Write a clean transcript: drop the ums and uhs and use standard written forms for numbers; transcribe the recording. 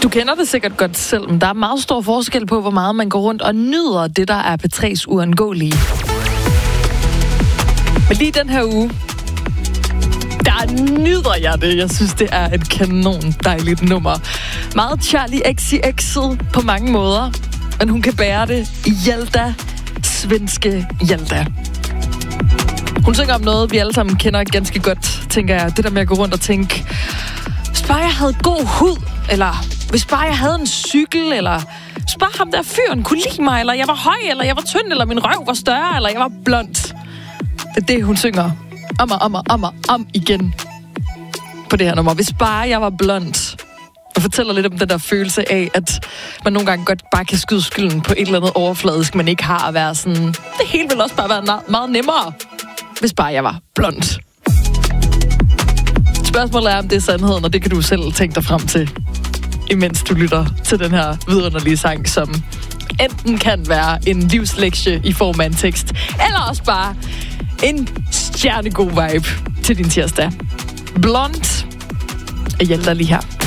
Du kender det sikkert godt selv, men der er meget stor forskel på, hvor meget man går rundt og nyder det, der er P3's uundgåelige. Men lige den her uge, der nyder jeg det. Jeg synes, det er et kanon dejligt nummer. Meget Charli XCX'et på mange måder, men hun kan bære det. Hjalta, svenske Hjalta. Hun synger om noget, vi alle sammen kender ganske godt, tænker jeg. Det der med at gå rundt og tænke, hvis bare jeg havde god hud, eller hvis bare jeg havde en cykel, eller hvis bare ham der fyren kunne lide mig, eller jeg var høj, eller jeg var tynd, eller min røv var større, eller jeg var blond. Det er det, hun synger om igen på det her nummer. Hvis bare jeg var blond. Og fortæller lidt om den der følelse af, at man nogle gange godt bare kan skyde skylden på et eller andet overfladisk, man ikke har at være sådan. Det hele ville også bare være meget nemmere, hvis bare jeg var blond. Spørgsmålet er, om det er sandheden, og det kan du selv tænke dig frem til, imens du lytter til den her vidunderlige sang, som enten kan være en livslektie i form af en tekst, eller også bare en stjernegod vibe til din tirsdag. Blond er Hjalta lige her.